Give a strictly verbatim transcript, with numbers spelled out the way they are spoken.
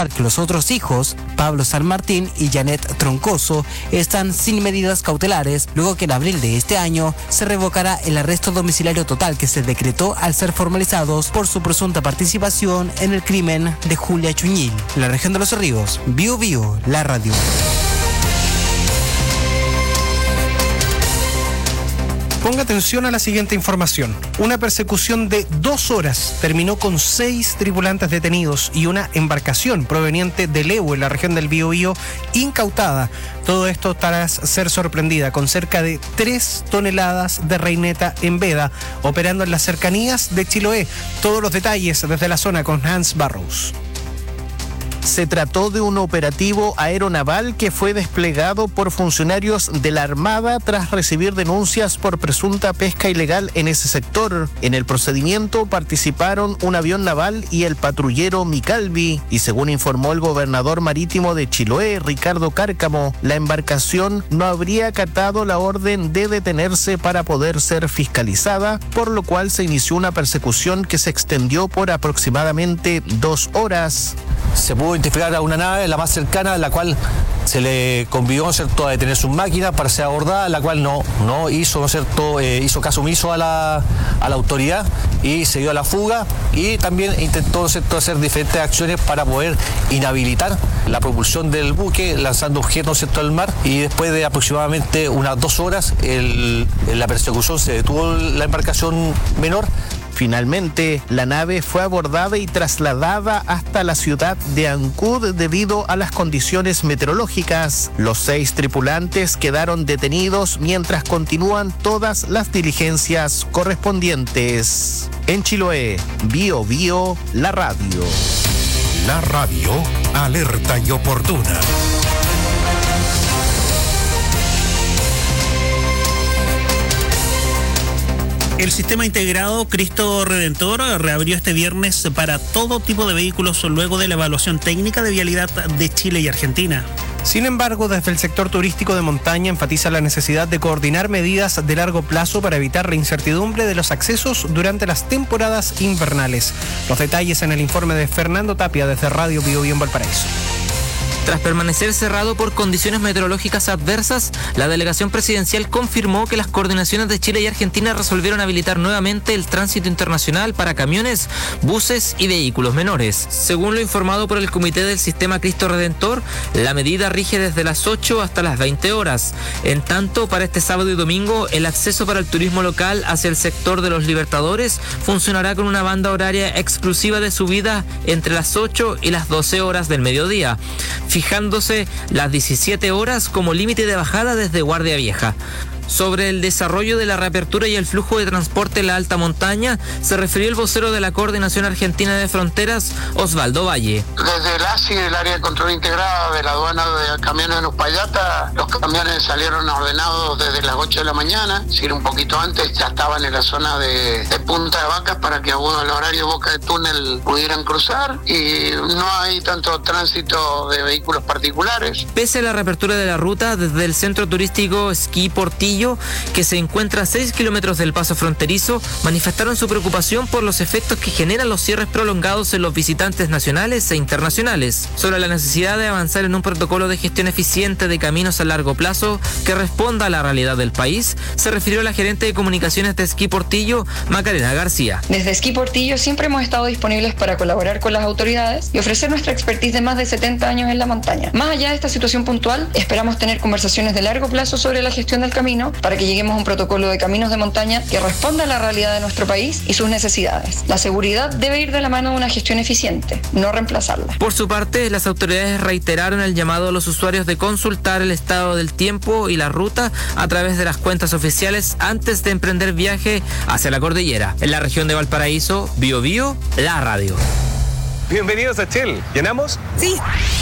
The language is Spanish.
informar que los otros hijos, Pablo San Martín y Janet Troncoso, están sin medidas cautelares, luego que en abril de este año se revocará el arresto domiciliario total que se decretó al ser formalizados por su presunta participación en el crimen de Julia Chuñil. En la región de Los Ríos, Bio Bio, la radio. Ponga atención a la siguiente información. Una persecución de dos horas terminó con seis tripulantes detenidos y una embarcación proveniente de Lehu, en la región del Biobío, incautada. Todo esto tras ser sorprendida con cerca de tres toneladas de reineta en veda, operando en las cercanías de Chiloé. Todos los detalles desde la zona con Hans Barrows. Se trató de un operativo aeronaval que fue desplegado por funcionarios de la Armada tras recibir denuncias por presunta pesca ilegal en ese sector. En el procedimiento participaron un avión naval y el patrullero Micalvi, y según informó el gobernador marítimo de Chiloé, Ricardo Cárcamo, la embarcación no habría acatado la orden de detenerse para poder ser fiscalizada, por lo cual se inició una persecución que se extendió por aproximadamente dos horas. Se pudo identificar a una nave, la más cercana, a la cual se le convidó, ¿no es cierto?, a detener sus máquinas para ser abordada, la cual no, no hizo, ¿no es cierto?, eh, hizo caso omiso a la, a la autoridad y se dio a la fuga, y también intentó, ¿no es cierto?, hacer diferentes acciones para poder inhabilitar la propulsión del buque, lanzando objetos, ¿no es cierto?, al mar, y después de aproximadamente unas dos horas el, en la persecución se detuvo la embarcación menor. Finalmente, la nave fue abordada y trasladada hasta la ciudad de Ancud debido a las condiciones meteorológicas. Los seis tripulantes quedaron detenidos mientras continúan todas las diligencias correspondientes. En Chiloé, Bio Bio, la radio. La radio, alerta y oportuna. El sistema integrado Cristo Redentor reabrió este viernes para todo tipo de vehículos luego de la evaluación técnica de vialidad de Chile y Argentina. Sin embargo, desde el sector turístico de montaña enfatiza la necesidad de coordinar medidas de largo plazo para evitar la incertidumbre de los accesos durante las temporadas invernales. Los detalles en el informe de Fernando Tapia desde Radio Bio Bio en Valparaíso. Tras permanecer cerrado por condiciones meteorológicas adversas, la delegación presidencial confirmó que las coordinaciones de Chile y Argentina resolvieron habilitar nuevamente el tránsito internacional para camiones, buses y vehículos menores. Según lo informado por el Comité del Sistema Cristo Redentor, la medida rige desde las ocho hasta las veinte horas. En tanto, para este sábado y domingo, el acceso para el turismo local hacia el sector de los Libertadores funcionará con una banda horaria exclusiva de subida entre las ocho y las doce horas del mediodía, fijándose las diecisiete horas como límite de bajada desde Guardia Vieja. Sobre el desarrollo de la reapertura y el flujo de transporte en la alta montaña, se refirió el vocero de la Coordinación Argentina de Fronteras, Osvaldo Valle. Desde el A S I, el área de control integrada de la aduana de camiones de Uspallata, los camiones salieron ordenados desde las ocho de la mañana, es decir, un poquito antes ya estaban en la zona de, de Punta de Vacas para que a el horario Boca de Túnel pudieran cruzar, y no hay tanto tránsito de vehículos particulares. Pese a la reapertura de la ruta, desde el centro turístico Esquí Portillo, que se encuentra a seis kilómetros del paso fronterizo, manifestaron su preocupación por los efectos que generan los cierres prolongados en los visitantes nacionales e internacionales. Sobre la necesidad de avanzar en un protocolo de gestión eficiente de caminos a largo plazo que responda a la realidad del país, se refirió la gerente de comunicaciones de Esquí Portillo, Macarena García. Desde Esquí Portillo siempre hemos estado disponibles para colaborar con las autoridades y ofrecer nuestra expertise de más de setenta años en la montaña. Más allá de esta situación puntual, esperamos tener conversaciones de largo plazo sobre la gestión del camino para que lleguemos a un protocolo de caminos de montaña que responda a la realidad de nuestro país y sus necesidades. La seguridad debe ir de la mano de una gestión eficiente, no reemplazarla. Por su parte, las autoridades reiteraron el llamado a los usuarios de consultar el estado del tiempo y la ruta a través de las cuentas oficiales antes de emprender viaje hacia la cordillera. En la región de Valparaíso, Bio Bio, la radio. Bienvenidos a Shell. ¿Llenamos? Sí.